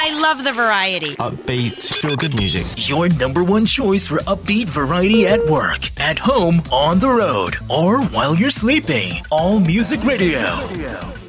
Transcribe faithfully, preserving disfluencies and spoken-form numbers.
I love the variety. Upbeat, feel-good music. Your number one choice for upbeat variety at work, at home, on the road, or while you're sleeping. All Music Radio.